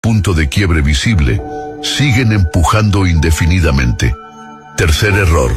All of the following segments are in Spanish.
punto de quiebre visible, siguen empujando indefinidamente. Tercer error.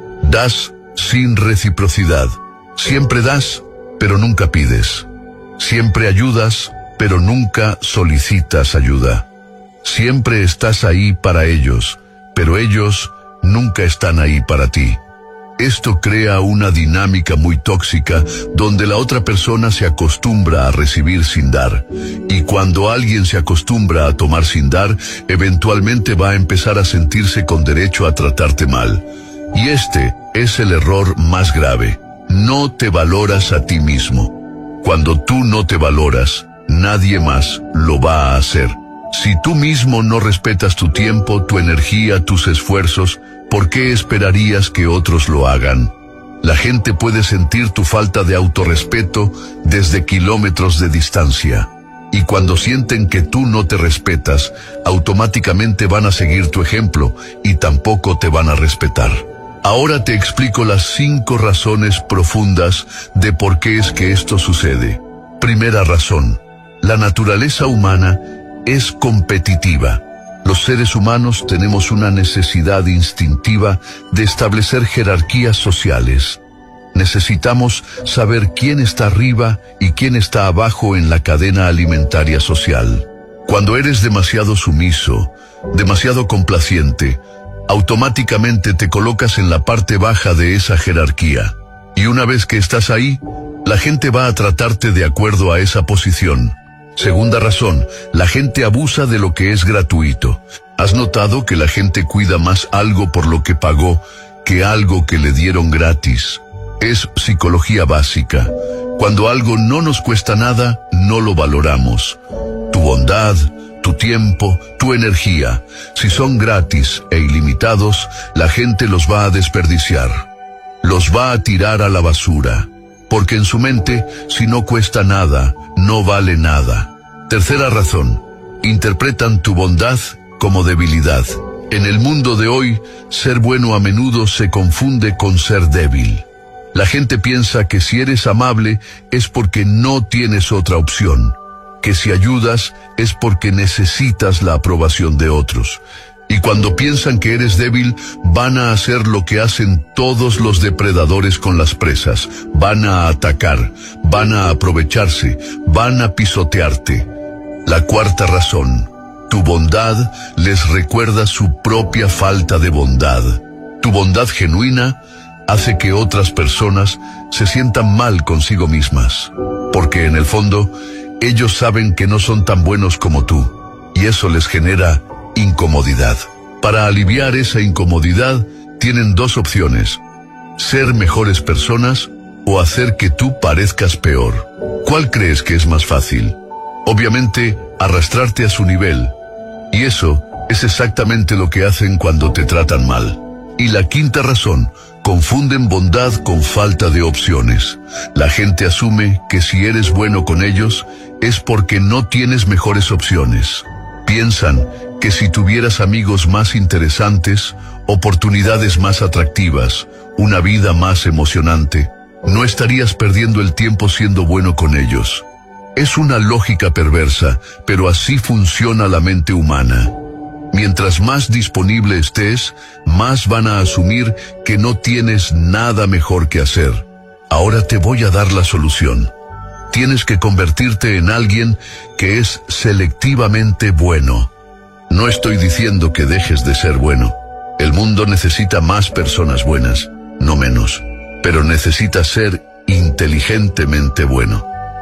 Das sin reciprocidad. Siempre das, pero nunca pides. Siempre ayudas, pero nunca solicitas ayuda. Siempre estás ahí para ellos, pero ellos nunca están ahí para ti. Esto crea una dinámica muy tóxica donde la otra persona se acostumbra a recibir sin dar. Y cuando alguien se acostumbra a tomar sin dar, eventualmente va a empezar a sentirse con derecho a tratarte mal. Y este es el error más grave. No te valoras a ti mismo. Cuando tú no te valoras, nadie más lo va a hacer. Si tú mismo no respetas tu tiempo, tu energía, tus esfuerzos, ¿por qué esperarías que otros lo hagan? La gente puede sentir tu falta de autorrespeto desde kilómetros de distancia. Y cuando sienten que tú no te respetas, automáticamente van a seguir tu ejemplo y tampoco te van a respetar. Ahora te explico las 5 razones profundas de por qué es que esto sucede. Primera razón. La naturaleza humana es competitiva. Los seres humanos tenemos una necesidad instintiva de establecer jerarquías sociales. Necesitamos saber quién está arriba y quién está abajo en la cadena alimentaria social. Cuando eres demasiado sumiso, demasiado complaciente, automáticamente te colocas en la parte baja de esa jerarquía. Y una vez que estás ahí, la gente va a tratarte de acuerdo a esa posición. Segunda razón, la gente abusa de lo que es gratuito. ¿Has notado que la gente cuida más algo por lo que pagó que algo que le dieron gratis? Es psicología básica. Cuando algo no nos cuesta nada, no lo valoramos. Tu bondad, tu tiempo, tu energía, si son gratis e ilimitados, la gente los va a desperdiciar. Los va a tirar a la basura. Porque en su mente, si no cuesta nada, no vale nada. Tercera razón, interpretan tu bondad como debilidad. En el mundo de hoy, ser bueno a menudo se confunde con ser débil. La gente piensa que si eres amable es porque no tienes otra opción, que si ayudas es porque necesitas la aprobación de otros. Y cuando piensan que eres débil, van a hacer lo que hacen todos los depredadores con las presas. Van a atacar, van a aprovecharse, van a pisotearte. La cuarta razón, tu bondad les recuerda su propia falta de bondad. Tu bondad genuina hace que otras personas se sientan mal consigo mismas, porque en el fondo, ellos saben que no son tan buenos como tú, y eso les genera incomodidad. Para aliviar esa incomodidad, tienen 2 opciones: ser mejores personas o hacer que tú parezcas peor. ¿Cuál crees que es más fácil? Obviamente, arrastrarte a su nivel. Y eso es exactamente lo que hacen cuando te tratan mal. Y la quinta razón, confunden bondad con falta de opciones. La gente asume que si eres bueno con ellos, es porque no tienes mejores opciones. Piensan que si tuvieras amigos más interesantes, oportunidades más atractivas, una vida más emocionante, no estarías perdiendo el tiempo siendo bueno con ellos. Es una lógica perversa, pero así funciona la mente humana. Mientras más disponible estés, más van a asumir que no tienes nada mejor que hacer. Ahora te voy a dar la solución. Tienes que convertirte en alguien que es selectivamente bueno. No estoy diciendo que dejes de ser bueno. El mundo necesita más personas buenas, no menos. Pero necesita ser inteligentemente bueno,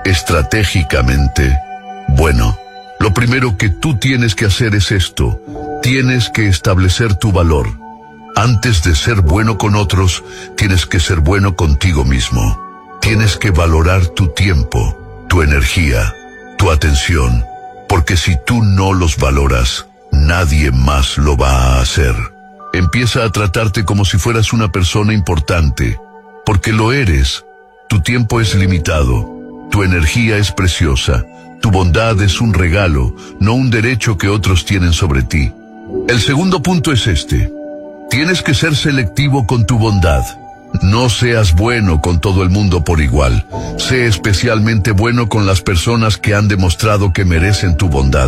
estratégicamente bueno. Lo primero que tú tienes que hacer es esto. Tienes que establecer tu valor. Antes de ser bueno con otros, tienes que ser bueno contigo mismo. Tienes que valorar tu tiempo, tu energía, tu atención, porque si tú no los valoras, nadie más lo va a hacer. Empieza a tratarte como si fueras una persona importante, porque lo eres. Tu tiempo es limitado, tu energía es preciosa, tu bondad es un regalo, no un derecho que otros tienen sobre ti. El segundo punto es este. Tienes que ser selectivo con tu bondad. No seas bueno con todo el mundo por igual. Sé especialmente bueno con las personas que han demostrado que merecen tu bondad.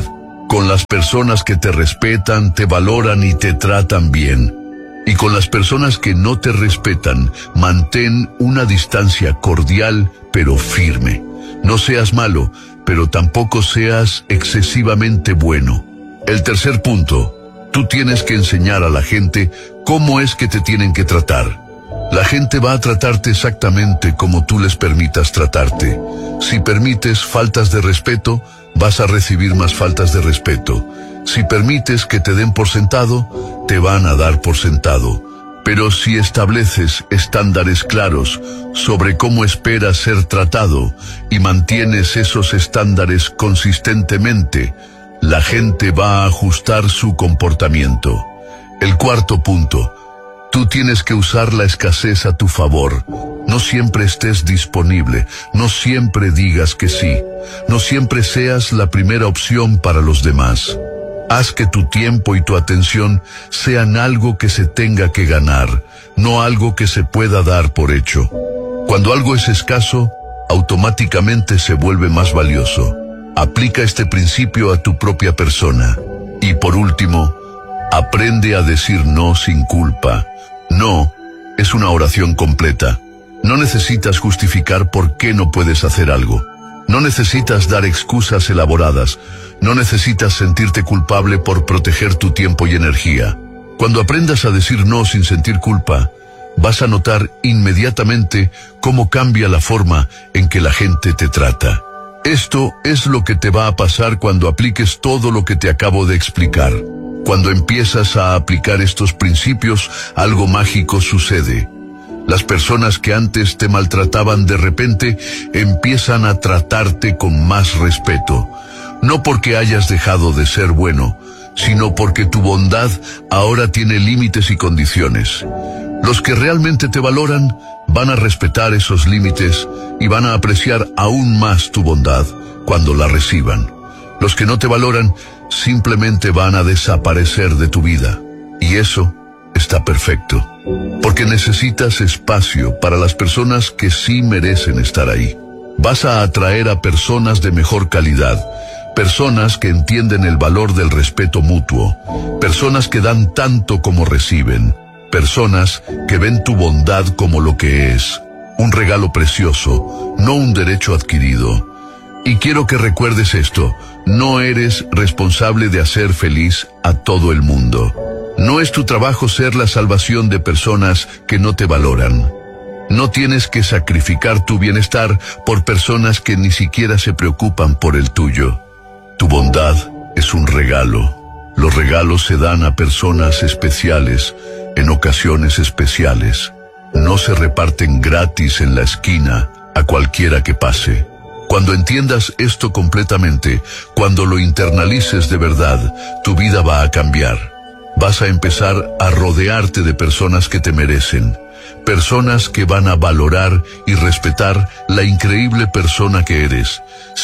Con las personas que te respetan, te valoran y te tratan bien. Y con las personas que no te respetan, mantén una distancia cordial pero firme. No seas malo, pero tampoco seas excesivamente bueno. El tercer punto, tú tienes que enseñar a la gente cómo es que te tienen que tratar. La gente va a tratarte exactamente como tú les permitas tratarte. Si permites faltas de respeto, vas a recibir más faltas de respeto. Si permites que te den por sentado, te van a dar por sentado. Pero si estableces estándares claros sobre cómo esperas ser tratado y mantienes esos estándares consistentemente, la gente va a ajustar su comportamiento. El cuarto punto, tú tienes que usar la escasez a tu favor. No siempre estés disponible, no siempre digas que sí, no siempre seas la primera opción para los demás. Haz que tu tiempo y tu atención sean algo que se tenga que ganar, no algo que se pueda dar por hecho. Cuando algo es escaso, automáticamente se vuelve más valioso. Aplica este principio a tu propia persona. Y por último, aprende a decir no sin culpa. No es una oración completa. No necesitas justificar por qué no puedes hacer algo. No necesitas dar excusas elaboradas. No necesitas sentirte culpable por proteger tu tiempo y energía. Cuando aprendas a decir no sin sentir culpa, vas a notar inmediatamente cómo cambia la forma en que la gente te trata. Esto es lo que te va a pasar cuando apliques todo lo que te acabo de explicar. Cuando empiezas a aplicar estos principios, algo mágico sucede. Las personas que antes te maltrataban de repente empiezan a tratarte con más respeto. No porque hayas dejado de ser bueno, sino porque tu bondad ahora tiene límites y condiciones. Los que realmente te valoran van a respetar esos límites y van a apreciar aún más tu bondad cuando la reciban. Los que no te valoran simplemente van a desaparecer de tu vida. Y eso está perfecto, porque necesitas espacio para las personas que sí merecen estar ahí. Vas a atraer a personas de mejor calidad, personas que entienden el valor del respeto mutuo, personas que dan tanto como reciben, personas que ven tu bondad como lo que es, un regalo precioso, no un derecho adquirido. Y quiero que recuerdes esto, no eres responsable de hacer feliz a todo el mundo. No es tu trabajo ser la salvación de personas que no te valoran. No tienes que sacrificar tu bienestar por personas que ni siquiera se preocupan por el tuyo. Tu bondad es un regalo. Los regalos se dan a personas especiales, en ocasiones especiales. No se reparten gratis en la esquina a cualquiera que pase. Cuando entiendas esto completamente, cuando lo internalices de verdad, tu vida va a cambiar. Vas a empezar a rodearte de personas que te merecen, personas que van a valorar y respetar la increíble persona que eres.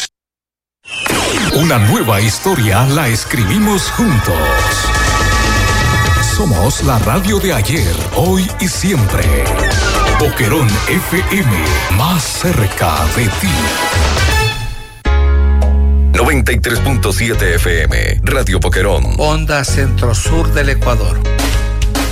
Una nueva historia la escribimos juntos. Somos la radio de ayer, hoy y siempre. Boquerón FM, más cerca de ti. 93.7 FM, Radio Boquerón. Onda Centro-Sur del Ecuador.